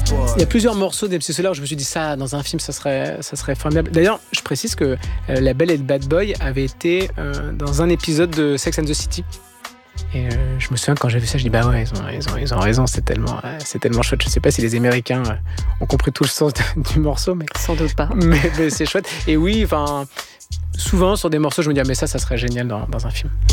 Il y a plusieurs morceaux d'MC Solar où je me suis dit ça, dans un film, ça serait formidable. D'ailleurs, je précise que La Belle et le Bad Boy avait été dans un épisode de Sex and the City. Et je me souviens quand j'ai vu ça, je dis bah ouais, ils ont raison, c'est tellement chouette. Je sais pas si les Américains ont compris tout le sens du morceau, mais sans doute pas. Mais c'est chouette. Et oui, enfin, souvent sur des morceaux, je me dis ah mais ça serait génial dans un film.